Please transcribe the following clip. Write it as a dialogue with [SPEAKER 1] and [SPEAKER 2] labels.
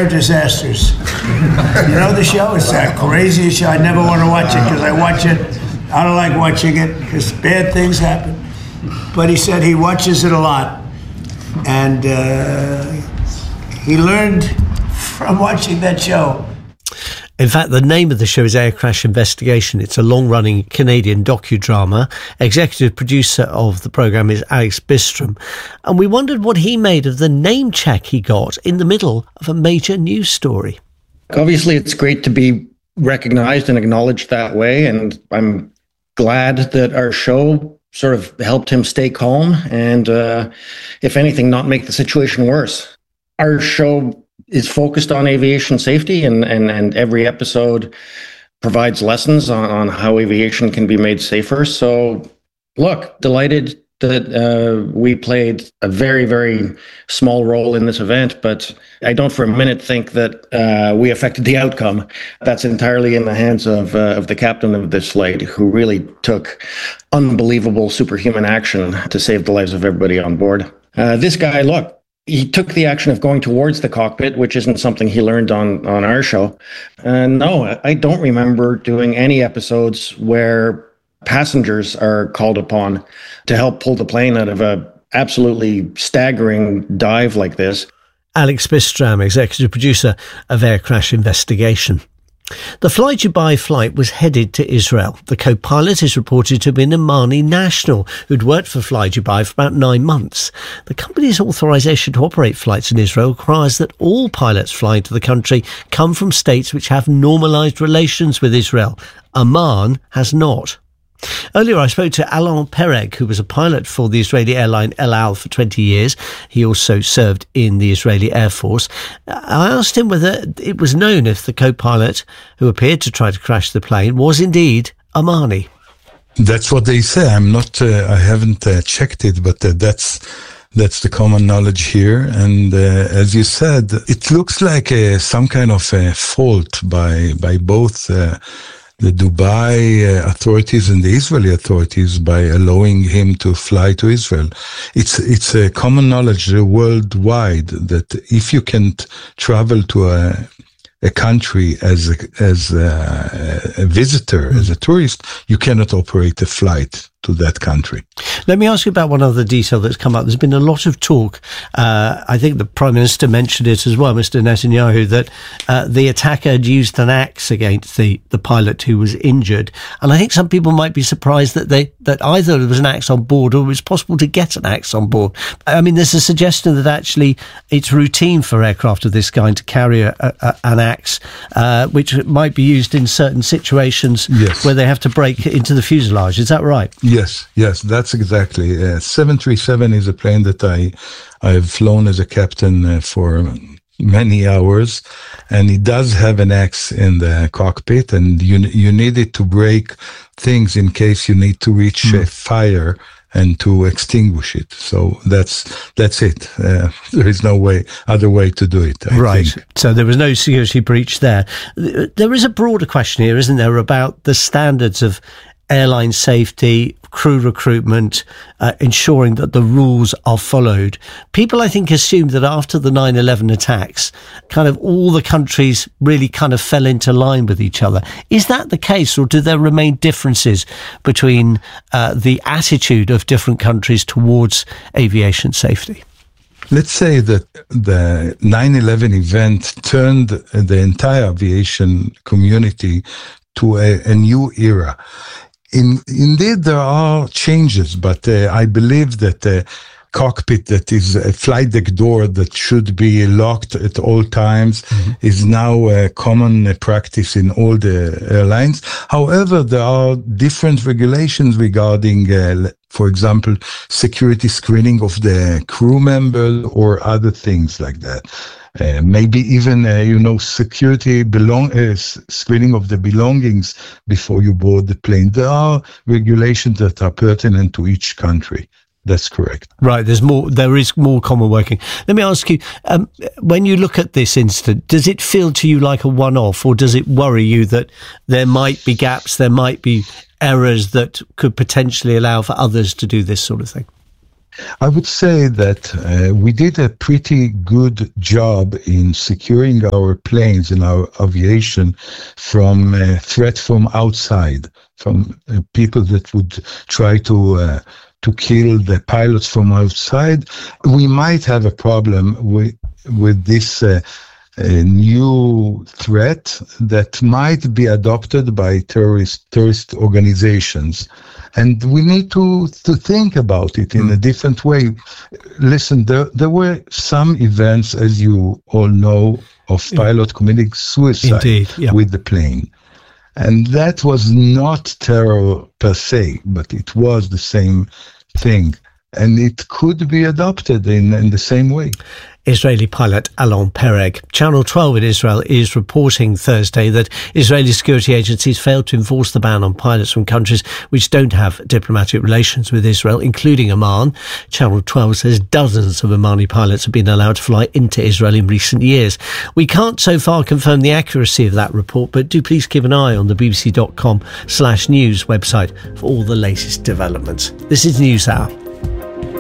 [SPEAKER 1] Air Disasters. You know the show? It's that craziest show. I never want to watch it because I watch it. I don't like watching it because bad things happen. But he said he watches it a lot. And he learned from watching that show.
[SPEAKER 2] In fact, the name of the show is Air Crash Investigation. It's a long-running Canadian docudrama. Executive producer of the programme is Alex Bistrom. And we wondered what he made of the name check he got in the middle of a major news story.
[SPEAKER 3] Obviously, it's great to be recognised and acknowledged that way. And I'm glad that our show sort of helped him stay calm and, if anything, not make the situation worse. Our show is focused on aviation safety, and every episode provides lessons on how aviation can be made safer. So, look, delighted that we played a very, very small role in this event, but I don't for a minute think that we affected the outcome. That's entirely in the hands of the captain of this flight, who really took unbelievable superhuman action to save the lives of everybody on board. This guy, look, he took the action of going towards the cockpit, which isn't something he learned on our show. No, I don't remember doing any episodes where passengers are called upon to help pull the plane out of a absolutely staggering dive like this.
[SPEAKER 2] Alex Bistrom, executive producer of Air Crash Investigation. The Fly Dubai flight was headed to Israel. The co-pilot is reported to have been a Omani national who'd worked for Fly Dubai for about 9 months. The company's authorization to operate flights in Israel requires that all pilots flying to the country come from states which have normalized relations with Israel. Oman has not. Earlier, I spoke to Alon Pereg, who was a pilot for the Israeli airline El Al for 20 years. He also served in the Israeli Air Force. I asked him whether it was known if the co-pilot, who appeared to try to crash the plane, was indeed Omani.
[SPEAKER 4] That's what they say. I haven't checked it, but that's the common knowledge here. And as you said, it looks like some kind of a fault by both the Dubai authorities and the Israeli authorities by allowing him to fly to Israel. It's a common knowledge worldwide that if you can travel to a country as a visitor, as a tourist, you cannot operate a flight to that country.
[SPEAKER 2] Let me ask you about one other detail that's come up. There's been a lot of talk, I think the Prime Minister mentioned it as well, Mr. Netanyahu, that the attacker had used an axe against the pilot who was injured. And I think some people might be surprised that either there was an axe on board or it was possible to get an axe on board. I mean, there's a suggestion that actually it's routine for aircraft of this kind to carry an axe, which might be used in certain situations where they have to break into the fuselage. Is that right?
[SPEAKER 4] Yes, that's exactly. 737 is a plane that I've flown as a captain for many hours, and it does have an axe in the cockpit, and you need it to break things in case you need to reach a fire and to extinguish it. So that's it. There is no other way to do it. I think.
[SPEAKER 2] So there was no security breach there. There is a broader question here, isn't there, about the standards of airline safety, crew recruitment, ensuring that the rules are followed. People, I think, assumed that after the 9/11 attacks, kind of all the countries really kind of fell into line with each other. Is that the case, or do there remain differences between the attitude of different countries towards aviation safety?
[SPEAKER 4] Let's say that the 9/11 event turned the entire aviation community to a new era. Indeed, there are changes, but I believe that the cockpit that is a flight deck door that should be locked at all times is now a common practice in all the airlines. However, there are different regulations regarding, for example, security screening of the crew members or other things like that. Maybe even, security screening of the belongings before you board the plane. There are regulations that are pertinent to each country. That's correct.
[SPEAKER 2] Right. There is more common working. Let me ask you, when you look at this incident, does it feel to you like a one-off, or does it worry you that there might be gaps, there might be errors that could potentially allow for others to do this sort of thing?
[SPEAKER 4] I would say that we did a pretty good job in securing our planes and our aviation from threat from outside, from people that would try to kill the pilots from outside. We might have a problem with this new threat that might be adopted by terrorist organizations. And we need to think about it in a different way. Listen, there were some events, as you all know, of pilot committing suicide with the plane. And that was not terror per se, but it was the same thing. And it could be adopted in the same way.
[SPEAKER 2] Israeli pilot Alon Pereg. Channel 12 in Israel is reporting Thursday that Israeli security agencies failed to enforce the ban on pilots from countries which don't have diplomatic relations with Israel, including Oman. Channel 12 says dozens of Omani pilots have been allowed to fly into Israel in recent years. We can't so far confirm the accuracy of that report, but do please keep an eye on the bbc.com/news website for all the latest developments. This is NewsHour.